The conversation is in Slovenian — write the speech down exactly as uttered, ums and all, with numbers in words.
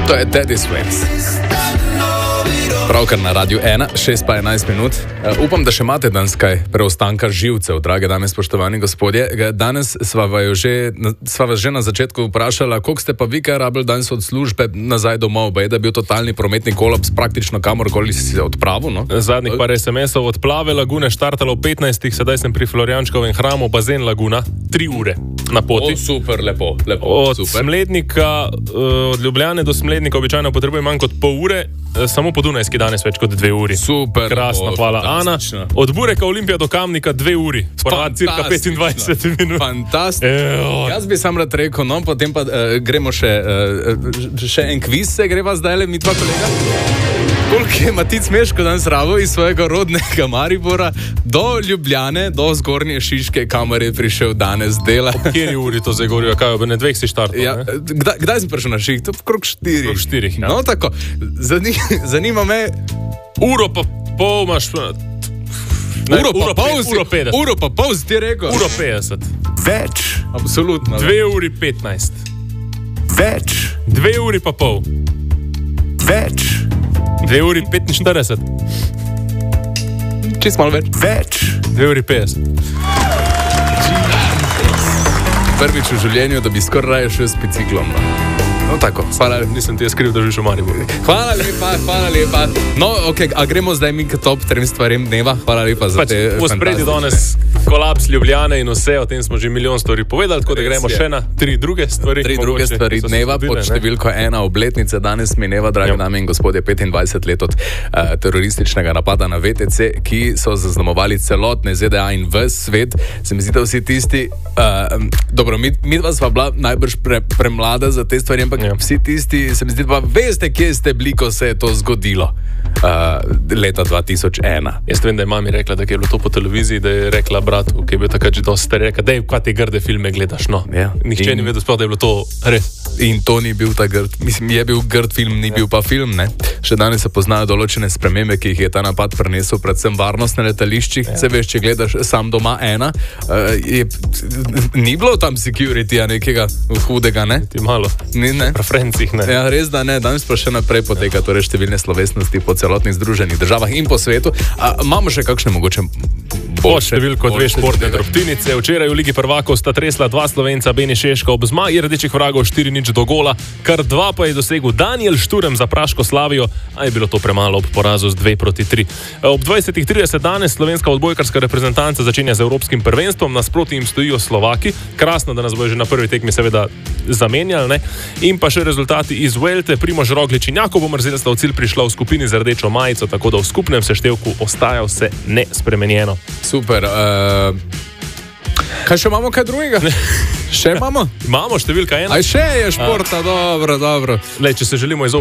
To je Teddy Swims. Pravkar na Radiu ena, šest pa enajst minut. Uh, upam, da še imate danes kaj preostanka živcev, drage dame, spoštovani gospodje. Danes sva vas že, že na začetku vprašala, koliko ste pa vi kaj rabili danes od službe nazaj domov, bej, da je bil totalni prometni kolaps praktično kamorkoli si se odpravil. No? Zadnjih par es em esov od Plave lagune štartalo v petnajstih, sedaj sem pri Florjančkovem hramu, bazen laguna, tri ure na poti. O, super, lepo, lepo. Od super. Smlednika, od Ljubljane do Smlednika običajno potrebuje manj kot pol ure, samo po Dunajski danes več kot dve uri. Super. Krasno, hvala Ana. Od Bureka Olimpija do Kamnika dve uri. Prva cirka petindvajset minut. Fantastično. Jaz bi sam rad rekel, no, potem pa uh, gremo še, uh, še en kviz se greva zdaj le mi dva kolega. Koliko je Matic Meško danes rabo iz svojega rodnega Maribora do Ljubljane, do Zgornje Šiške, kamor je prišel danes dela. Po kjeri uri to zdaj govorijo? Kaj, ob ne dveh si štartal? Ja, kdaj, kdaj si prišel na šiht? Krok štirih. Krok štirih, ja. No, tako. Zanima, zanima me... Uro pa pol imaš... Ne, uro, uro, pa pol si, uro petdeset. Uro pa pol si ti rekel. Uro petdeset. Več. Absolutno. Dve uri petnajst. Več. Dve uri pa pol. Več. Dve uri petinštirideset. Čist malo več. Več. Dve uri petdeset. Prvič v življenju, da bi skoraj raje šel s biciklom. No, tako. Hvala, nisem ti je skriv, da živiš v Mariboru. Hvala lepa, hvala lepa. No, ok, a gremo zdaj mi k top trem stvarem dneva. Hvala lepa za pač, te fantastične. V spredi danes kolaps Ljubljane in vse, o tem smo že milijon stvari povedali, tako da gremo še na tri druge stvari. Tri druge stvari dneva, pod številko ena obletnice danes mineva, drage ja. dame in gospodje, petindvajset let od uh, terorističnega napada na ve te ce, ki so zaznamovali celotne ze de a in ves svet. Se mi zdi, da vsi tisti, uh, dobro, mi, mi dva sva bila najbrž pre, premlada za te stvari, ampak ja. vsi tisti, se mi zdi, pa veste, kje ste bili, ko se je to zgodilo. Uh, leta dva tisoč ena. Jaz vem, da je mami rekla, da je bilo to po televiziji, da je rekla bratu, ki je bil takrat že dosti star, rekla, dej, kaj te grde filme gledaš, no. Ja. Nihče in, ni vedel sploh, da je bilo to res. In to ni bil ta grd, mislim, je bil grd film, ni ja. bil pa film, ne. Še danes se poznajo določene spremembe, ki jih je ta napad prinesel, predvsem varnost na letališčih. Ja. Se veš, če gledaš sam doma ena, uh, je, ni bilo tam security-a nekega hudega, ne? Ti malo. Ni, ne. Preferencih, ne. Ja, res da ne, danes pa še naprej poteka, torej številne slovesnosti po celotnih združenih državah in po svetu. A, imamo še kakšne mogoče boljše? Številko dve športne drobtinice. Včeraj v Ligi prvakov sta tresla dva Slovenca, Beni Šeško ob zmagi rdečih vragov štiri nič do gola, kar dva pa je dosegel Daniel Šturm za Praško Slavijo, a je bilo to premalo ob porazu z dve proti tri. Ob dvajsetih trideset danes slovenska odbojkarska reprezentanca začenja z evropskim prvenstvom, nasproti jim stojijo Slovaki. Krasno, da nas bojo že na prvi tekmi seveda zamenjali, ne? In pa še rezultati iz Vuelte. Primož Roglič in Jakob Mrzel sta v cilj prišla v skupini z rdečo majico, tako da v skupnem seštevku ostaja vse nespremenjeno. Super. Uh, kaj še imamo, kaj drugega? Še imamo? Imamo številka ena. Aj še je športa, A. dobro, dobro. Lej, če se želimo izogniti